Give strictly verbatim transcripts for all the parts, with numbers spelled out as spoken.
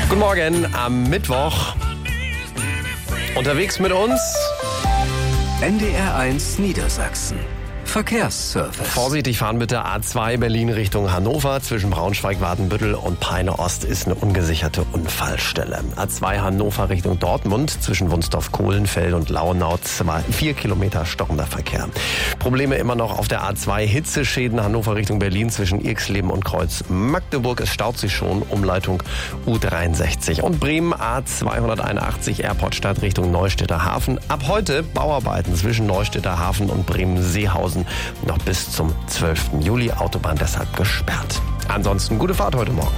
Guten Morgen am Mittwoch. Unterwegs mit uns N D R eins Niedersachsen. Verkehrsservice. Vorsichtig fahren bitte. A zwei Berlin Richtung Hannover. Zwischen Braunschweig, Wadenbüttel und Peine Ost ist eine ungesicherte Unfallstelle. A zwei Hannover Richtung Dortmund. Zwischen Wunstorf-Kohlenfeld und Launau. Zwei, vier Kilometer stockender Verkehr. Probleme immer noch auf der A zwei. Hitzeschäden Hannover Richtung Berlin. Zwischen Irxleben und Kreuz Magdeburg. Es staut sich schon. Umleitung U dreiundsechzig. Und Bremen A zweihunderteinundachtzig Airportstadt Richtung Neustädter Hafen. Ab heute Bauarbeiten zwischen Neustädter Hafen und Bremen-Seehausen. Noch bis zum zwölften Juli. Autobahn deshalb gesperrt. Ansonsten gute Fahrt heute Morgen.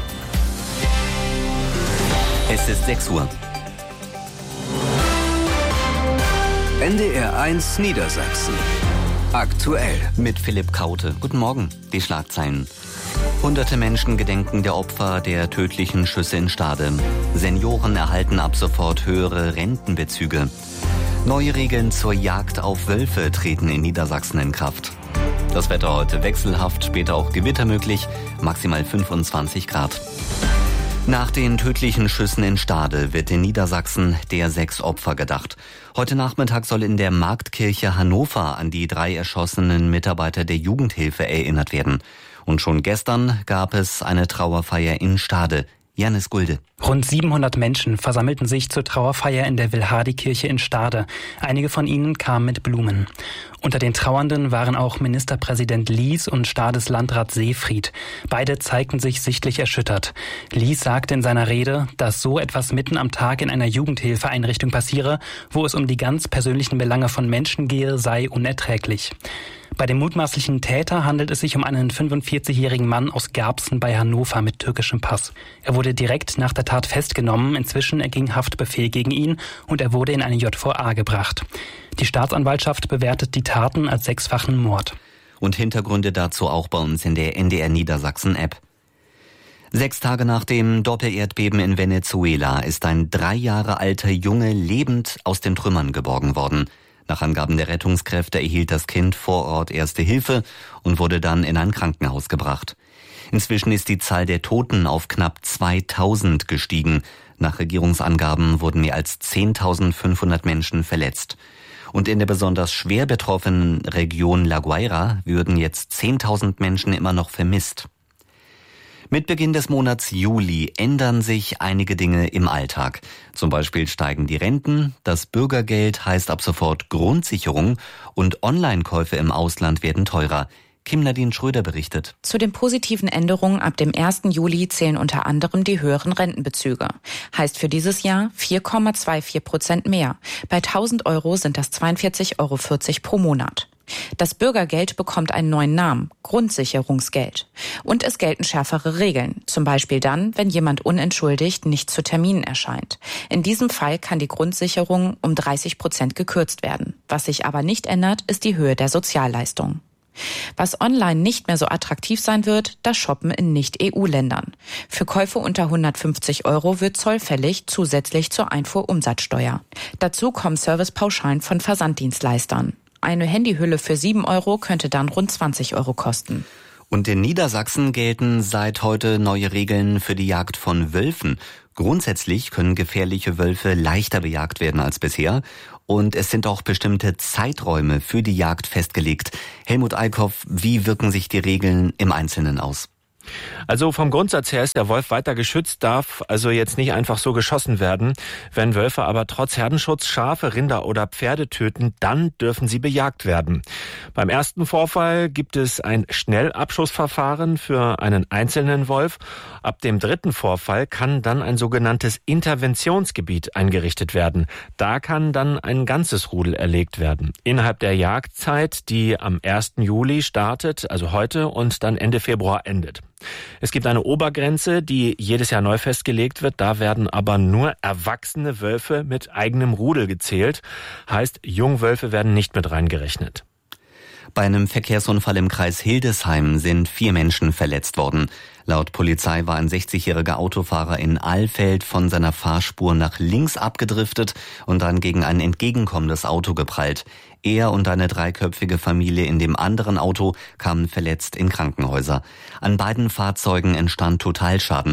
Es ist sechs Uhr. N D R eins Niedersachsen. Aktuell. Mit Philipp Kaute. Guten Morgen. Die Schlagzeilen. Hunderte Menschen gedenken der Opfer der tödlichen Schüsse in Stade. Senioren erhalten ab sofort höhere Rentenbezüge. Neue Regeln zur Jagd auf Wölfe treten in Niedersachsen in Kraft. Das Wetter heute wechselhaft, später auch Gewitter möglich, maximal fünfundzwanzig Grad. Nach den tödlichen Schüssen in Stade wird in Niedersachsen der sechs Opfer gedacht. Heute Nachmittag soll in der Marktkirche Hannover an die drei erschossenen Mitarbeiter der Jugendhilfe erinnert werden. Und schon gestern gab es eine Trauerfeier in Stade. Janis Gulde. Rund siebenhundert Menschen versammelten sich zur Trauerfeier in der Wilhardi-Kirche in Stade. Einige von ihnen kamen mit Blumen. Unter den Trauernden waren auch Ministerpräsident Lies und Stades Landrat Seefried. Beide zeigten sich sichtlich erschüttert. Lies sagte in seiner Rede, dass so etwas mitten am Tag in einer Jugendhilfeeinrichtung passiere, wo es um die ganz persönlichen Belange von Menschen gehe, sei unerträglich. Bei dem mutmaßlichen Täter handelt es sich um einen fünfundvierzigjährigen Mann aus Gerbsen bei Hannover mit türkischem Pass. Er wurde direkt nach der Tat festgenommen. Inzwischen erging Haftbefehl gegen ihn und er wurde in eine J V A gebracht. Die Staatsanwaltschaft bewertet die Taten als sechsfachen Mord. Und Hintergründe dazu auch bei uns in der N D R Niedersachsen-App. Sechs Tage nach dem Doppelerdbeben in Venezuela ist ein drei Jahre alter Junge lebend aus den Trümmern geborgen worden. Nach Angaben der Rettungskräfte erhielt das Kind vor Ort erste Hilfe und wurde dann in ein Krankenhaus gebracht. Inzwischen ist die Zahl der Toten auf knapp zweitausend gestiegen. Nach Regierungsangaben wurden mehr als zehntausendfünfhundert Menschen verletzt. Und in der besonders schwer betroffenen Region La Guaira würden jetzt zehntausend Menschen immer noch vermisst. Mit Beginn des Monats Juli ändern sich einige Dinge im Alltag. Zum Beispiel steigen die Renten, das Bürgergeld heißt ab sofort Grundsicherung und Online-Käufe im Ausland werden teurer. Kim-Nadine Schröder berichtet. Zu den positiven Änderungen ab dem ersten Juli zählen unter anderem die höheren Rentenbezüge. Heißt für dieses Jahr vier Komma vierundzwanzig Prozent mehr. Bei tausend Euro sind das zweiundvierzig Euro vierzig pro Monat. Das Bürgergeld bekommt einen neuen Namen, Grundsicherungsgeld. Und es gelten schärfere Regeln, zum Beispiel dann, wenn jemand unentschuldigt nicht zu Terminen erscheint. In diesem Fall kann die Grundsicherung um dreißig Prozent gekürzt werden. Was sich aber nicht ändert, ist die Höhe der Sozialleistung. Was online nicht mehr so attraktiv sein wird, das Shoppen in Nicht-E U-Ländern. Für Käufe unter hundertfünfzig Euro wird Zoll fällig, zusätzlich zur Einfuhrumsatzsteuer. Dazu kommen Servicepauschalen von Versanddienstleistern. Eine Handyhülle für sieben Euro könnte dann rund zwanzig Euro kosten. Und in Niedersachsen gelten seit heute neue Regeln für die Jagd von Wölfen. Grundsätzlich können gefährliche Wölfe leichter bejagt werden als bisher. Und es sind auch bestimmte Zeiträume für die Jagd festgelegt. Helmut Eickhoff, wie wirken sich die Regeln im Einzelnen aus? Also vom Grundsatz her ist der Wolf weiter geschützt, darf also jetzt nicht einfach so geschossen werden. Wenn Wölfe aber trotz Herdenschutz Schafe, Rinder oder Pferde töten, dann dürfen sie bejagt werden. Beim ersten Vorfall gibt es ein Schnellabschussverfahren für einen einzelnen Wolf. Ab dem dritten Vorfall kann dann ein sogenanntes Interventionsgebiet eingerichtet werden. Da kann dann ein ganzes Rudel erlegt werden. Innerhalb der Jagdzeit, die am ersten Juli startet, also heute, und dann Ende Februar endet. Es gibt eine Obergrenze, die jedes Jahr neu festgelegt wird. Da werden aber nur erwachsene Wölfe mit eigenem Rudel gezählt. Heißt, Jungwölfe werden nicht mit reingerechnet. Bei einem Verkehrsunfall im Kreis Hildesheim sind vier Menschen verletzt worden. Laut Polizei war ein sechzigjähriger Autofahrer in Alfeld von seiner Fahrspur nach links abgedriftet und dann gegen ein entgegenkommendes Auto geprallt. Er und eine dreiköpfige Familie in dem anderen Auto kamen verletzt in Krankenhäuser. An beiden Fahrzeugen entstand Totalschaden.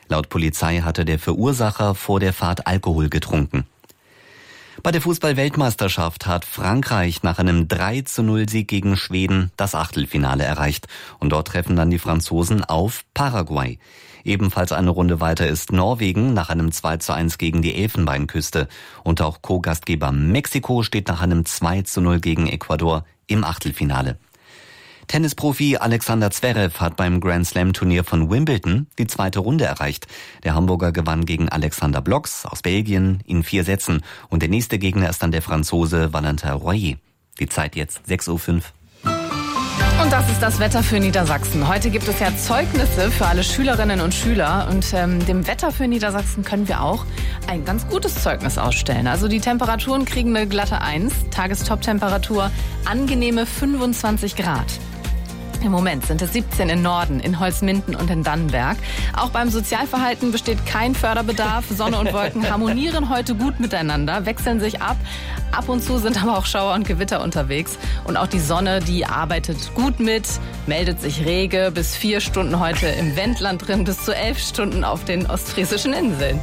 Laut Polizei hatte der Verursacher vor der Fahrt Alkohol getrunken. Bei der Fußball-Weltmeisterschaft hat Frankreich nach einem drei zu null Sieg gegen Schweden das Achtelfinale erreicht. Und dort treffen dann die Franzosen auf Paraguay. Ebenfalls eine Runde weiter ist Norwegen nach einem zwei zu eins gegen die Elfenbeinküste. Und auch Co-Gastgeber Mexiko steht nach einem zwei zu null gegen Ecuador im Achtelfinale. Tennisprofi Alexander Zverev hat beim Grand-Slam-Turnier von Wimbledon die zweite Runde erreicht. Der Hamburger gewann gegen Alexander Blocks aus Belgien in vier Sätzen. Und der nächste Gegner ist dann der Franzose Valentin Royer. Die Zeit jetzt sechs Uhr fünf. Und das ist das Wetter für Niedersachsen. Heute gibt es ja Zeugnisse für alle Schülerinnen und Schüler. Und ähm, dem Wetter für Niedersachsen können wir auch ein ganz gutes Zeugnis ausstellen. Also die Temperaturen kriegen eine glatte eins. Tagestop-Temperatur angenehme fünfundzwanzig Grad. Im Moment sind es siebzehn in Norden, in Holzminden und in Dannenberg. Auch beim Sozialverhalten besteht kein Förderbedarf. Sonne und Wolken harmonieren heute gut miteinander, wechseln sich ab. Ab und zu sind aber auch Schauer und Gewitter unterwegs. Und auch die Sonne, die arbeitet gut mit, meldet sich rege. Bis vier Stunden heute im Wendland drin, bis zu elf Stunden auf den ostfriesischen Inseln.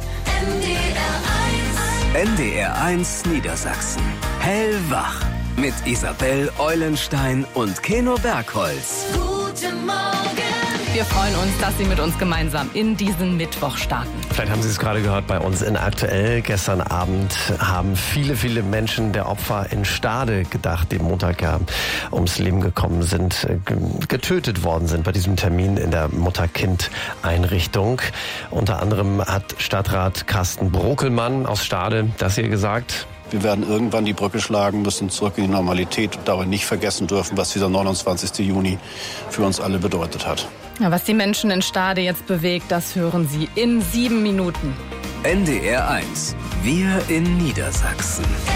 N D R eins Niedersachsen. Hellwach. Mit Isabel Eulenstein und Keno Bergholz. Guten Morgen. Wir freuen uns, dass Sie mit uns gemeinsam in diesen Mittwoch starten. Vielleicht haben Sie es gerade gehört bei uns in Aktuell. Gestern Abend haben viele, viele Menschen der Opfer in Stade gedacht, die Montag ja ums Leben gekommen sind, getötet worden sind bei diesem Termin in der Mutter-Kind-Einrichtung. Unter anderem hat Stadtrat Carsten Brokelmann aus Stade das hier gesagt. Wir werden irgendwann die Brücke schlagen müssen, zurück in die Normalität und dabei nicht vergessen dürfen, was dieser neunundzwanzigste Juni für uns alle bedeutet hat. Ja, was die Menschen in Stade jetzt bewegt, das hören Sie in sieben Minuten. N D R eins. Wir in Niedersachsen.